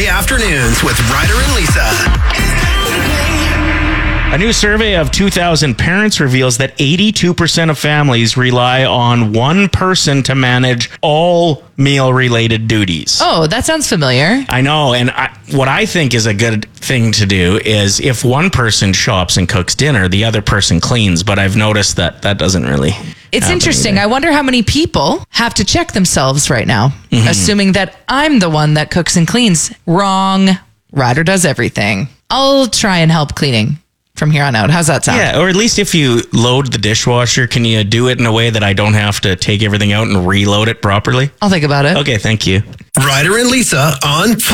Weekday afternoons with Ryder and Lisa. A new survey of 2,000 parents reveals that 82% of families rely on one person to manage all meal-related duties. Oh, that sounds familiar. I know, and what I think is a good thing to do is if one person shops and cooks dinner, the other person cleans, but I've noticed that doesn't really It's happen interesting. either. I wonder how many people have to check themselves right now, assuming that I'm the one that cooks and cleans. Wrong. Ryder does everything. I'll try and help cleaning from here on out. How's that sound? Yeah, or at least if you load the dishwasher, can you do it in a way that I don't have to take everything out and reload it properly? I'll think about it. Okay, thank you. Ryder and Lisa on